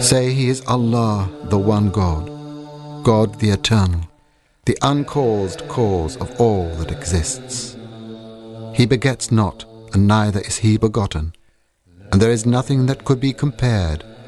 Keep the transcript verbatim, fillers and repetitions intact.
Say He is Allah, the one God, God the Eternal, the uncaused cause of all that exists. He begets not, and neither is He begotten, and there is nothing that could be compared